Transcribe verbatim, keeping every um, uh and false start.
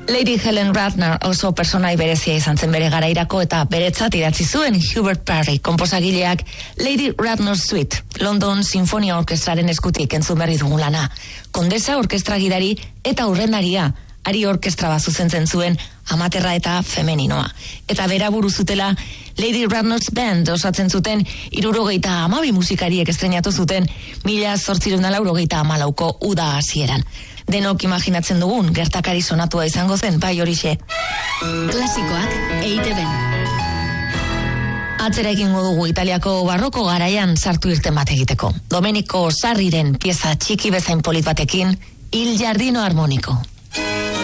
Lady Helen Ratner oso personai berezia izan zen bere garairako eta beretzat idatzi zuen Hubert Parry, konposagileak Lady Ratner Suite, London Sinfonia Orkestraren eskutik entzun berri dugun lana. Kondesa orkestra gidari eta urrendaria, Ari orkestra bat zuzentzen zuen amaterra eta femeninoa. Eta bera buru zutela Lady Ratner's Band osatzen zuten hirurogeita hamabi musikariek estrenatu zuten mila zortziehun eta laurogeita hamalauko uda hasieran. Denok imaginatzen dugun gertakari sonatua izango zen, bai horixe. Klasikoak E I TeBen. Atzera egingo dugu Italiako barroko garaian sartu irten bat egiteko. Domenico Sarriren pieza txiki bezain polit batekin, Il Giardino Armonico.